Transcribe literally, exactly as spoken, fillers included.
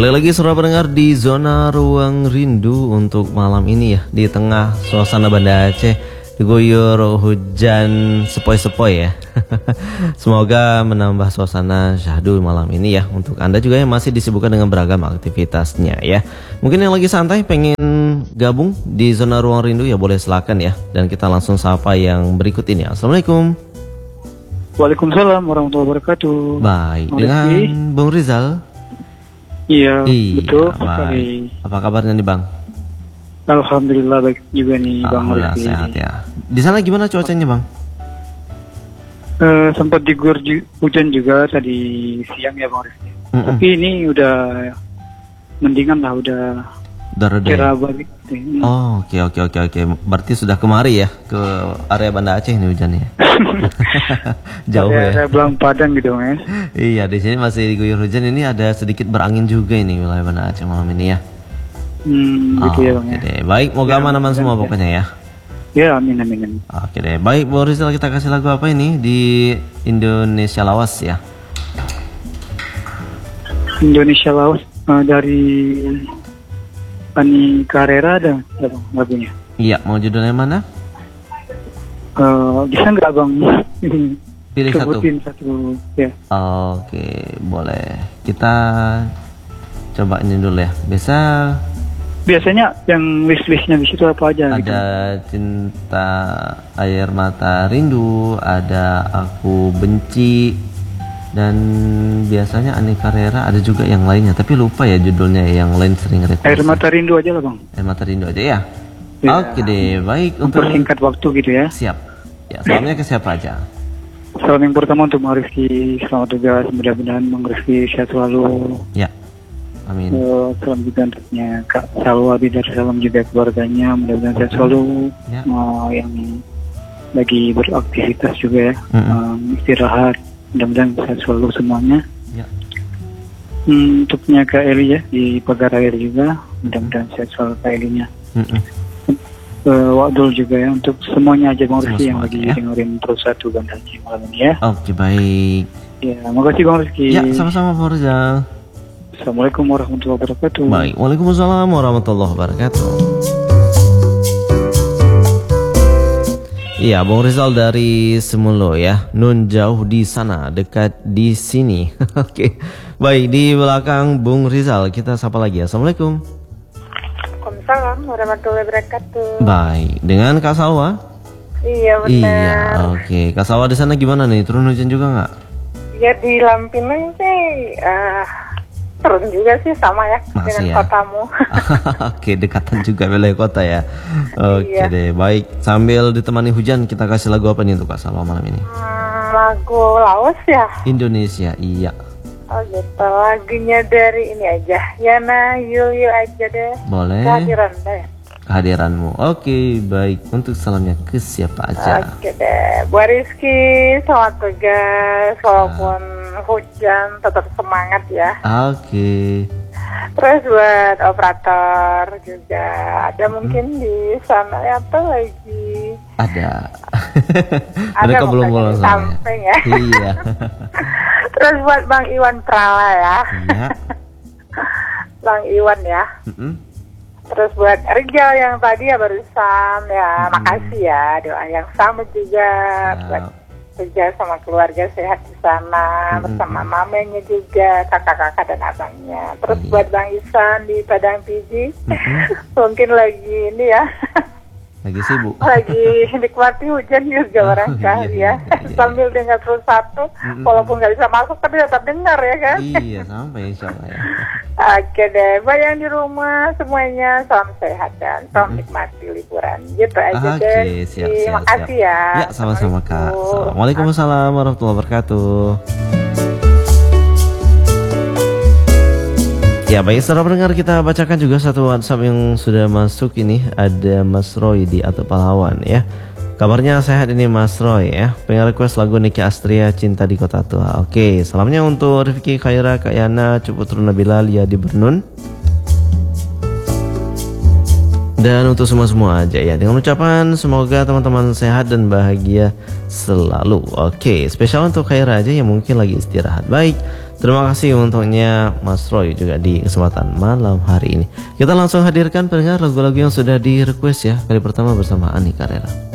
Balik lagi saudara pendengar di Zona Ruang Rindu untuk malam ini ya. Di tengah suasana Banda Aceh diguyur hujan sepoi-sepoi ya. Semoga menambah suasana syahdu malam ini ya. Untuk Anda juga yang masih disibukkan dengan beragam aktivitasnya ya. Mungkin yang lagi santai pengen gabung di Zona Ruang Rindu ya boleh silakan ya. Dan kita langsung sapa yang berikut ini. Assalamualaikum. Waalaikumsalam warahmatullahi wabarakatuh. Baik, dengan Bung Rizal. Iya, Iya, betul. baik. Apa kabarnya nih Bang? Alhamdulillah baik juga nih Bang Alhamdulillah Rizky. sehat ya. Di sana gimana cuacanya Bang? Uh, sempat diguyur ju- hujan juga tadi siang ya Bang Rizky. Mm-mm. Tapi ini udah mendingan lah, udah Udah reda ya? cerah balik. Oh oke oke oke oke. Berarti sudah kemari ya ke area Banda Aceh ini hujannya. Jauh ya. Saya Belang Padang gitu ya. Iya di sini masih diguyur hujan. Ini ada sedikit berangin juga ini wilayah Banda Aceh malam ini ya. Hmm, gitu Oh, ya Bang oke ya. deh. Baik, moga Ya, aman-aman semua ya. pokoknya ya. Ya amin amin. amin. Oke deh. Baik, Bu Rizal kita kasih lagu apa ini di Indonesia Lawas ya? Indonesia Laos uh, dari Ani Carrera ada ya Bang lagunya. Iya, mau judulnya mana? Uh, bisa nggak Bang? Pilih satu. Sebutin satu ya. Oke, boleh. Kita coba ini dulu ya. Biasa Biasanya yang list-listnya di situ apa aja? gitu? ada Cinta Air Mata Rindu, ada Aku Benci, dan biasanya Ani Carrera ada juga yang lainnya. Tapi lupa ya judulnya yang lain sering request. Air Mata Rindu aja lah Bang. Air Mata Rindu aja ya. Ya. Oke deh, baik untuk Mempersingkat waktu gitu ya. siap. Ya, salamnya ke siapa aja? Salam yang pertama untuk Bang Rizky, selamat tugas, mudah-mudahan Bang Rizky sehat selalu. Ya. Amin. Uh, salam juga untuknya Kak Salwa Bidar, salam juga keluarganya, mudah-mudahan sehat selalu. Ya. Uh, yang lagi beraktivitas juga ya, Mm-mm. um, istirahat, mudah-mudahan sehat selalu semuanya. Ya. Hmm, untuknya Kak Eli ya di Pagar Air juga, mudah-mudahan sehat selalu Kak Elinya. Mm-mm. Uh, Wadul juga ya untuk semuanya aja Bang Semua- Rizky yang semua lagi aja, ya. dengerin terus satu Banda Aceh malam ini ya. Oke, baik. Ya, makasih Bang Rizky. Ya, sama-sama Bu Rizal. Assalamualaikum warahmatullahi wabarakatuh. Baik, waalaikumsalam warahmatullahi wabarakatuh. Iya, Bung Rizal dari Semulo ya. Nun jauh di sana, dekat di sini. Oke, baik di belakang Bung Rizal kita sapa lagi. Assalamualaikum. Waalaikumsalam warahmatullahi wabarakatuh. Baik, dengan Kak Salwa. Iya Iya, benar. oke. Kak Salwa di sana gimana nih? Turun hujan juga nggak? Ya di Lampinang sih eh, turun juga sih sama ya Masih dengan ya? kotamu. Oke, dekatan juga wilayah kota ya. Oke Iya. deh, baik. Sambil ditemani hujan, kita kasih lagu apa nih untuk Kak Salwa malam ini? Hmm, lagu Laos ya. Indonesia, iya. Oh gitu, lagunya dari ini aja. Yana Yul Yul aja deh. Boleh. Kehadiran deh. Kehadiranmu. Oke, baik. Untuk salamnya ke siapa aja? Oke deh, Bu Rizky, selamat tugas. Walaupun hujan, tetap semangat ya. Oke. Terus buat operator juga ada mungkin di sana ya apa lagi? Ada. Ada Mereka belum pokoknya pulang di soalnya. samping ya. Iya. Terus buat Bang Iwan Prala ya, Iya. Bang Iwan ya. Mm-mm. Terus buat Rijal yang tadi ya barusan ya, makasih ya doa yang sama juga buat Rijal sama keluarga sehat di sana Mm-mm. bersama mamanya juga, kakak-kakak dan abangnya. Terus Iya. buat Bang Isan di Padang Pidi, Mm-mm. mungkin lagi ini ya. Lagi sibuk. Lagi nikmati hujan juga barangkali iya, ya, iya, iya. sambil dengar terus satu, Mm-mm. walaupun nggak bisa masuk tapi tetap dengar ya kan. Iya, sampai insya Allah ya. Oke deh, buat yang di rumah semuanya salam sehat dan salam nikmati liburan. Gitu aja Oke, deh. siap, siap, Terima kasih siap. ya. Ya, sama-sama Kak. Assalamualaikum. Waalaikumsalam warahmatullahi wabarakatuh. Ya baik, saudara pendengar, kita bacakan juga satu WhatsApp yang sudah masuk ini. Ada Mas Roy di Atuk Pahlawan ya. Kabarnya sehat ini Mas Roy ya. Pengen request lagu Niki Astria Cinta di Kota Tua. Oke, salamnya untuk Rifki Khaira, Kak Yana, Cuputru Nabila, Lia di Bernun. Dan untuk semua-semua aja ya, dengan ucapan semoga teman-teman sehat dan bahagia selalu. Oke, spesial untuk Khaira aja yang mungkin lagi istirahat. Baik, Terima kasih untuknya Mas Roy juga di kesempatan malam hari ini. Kita langsung hadirkan pendengar lagu-lagu yang sudah di request ya. Kali pertama bersama Ani Carrera.